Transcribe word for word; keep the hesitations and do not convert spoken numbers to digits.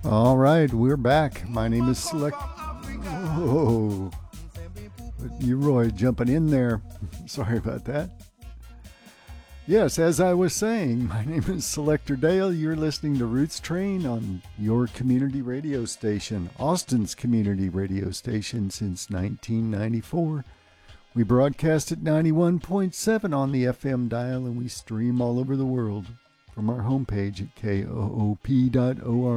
All right, we're back. My name is Select. Oh, you, Roy, jumping in there. Sorry about that. Yes, as I was saying, my name is Selector Dale. You're listening to Roots Train on your community radio station, Austin's community radio station since nineteen ninety-four. We broadcast at ninety-one point seven on the F M dial, and we stream all over the world from our homepage at K O O P dot org.